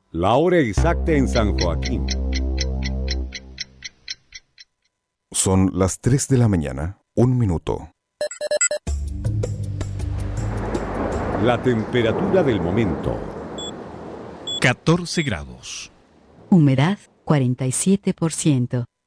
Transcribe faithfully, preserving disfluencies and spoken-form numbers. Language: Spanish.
La hora exacta en San Joaquín. Son las tres de la mañana, un minuto. La temperatura del momento. catorce grados. Humedad cuarenta y siete por ciento.